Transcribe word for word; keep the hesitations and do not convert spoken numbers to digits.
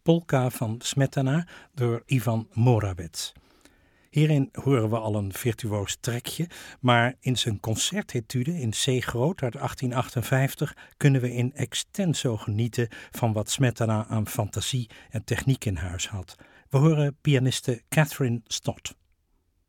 Polka van Smetana door Ivan Moravec. Hierin horen we al een virtuoos trekje, maar in zijn concertetude in C groot uit achttien achtenvijftig kunnen we in extenso genieten van wat Smetana aan fantasie en techniek in huis had. We horen pianiste Catherine Stott.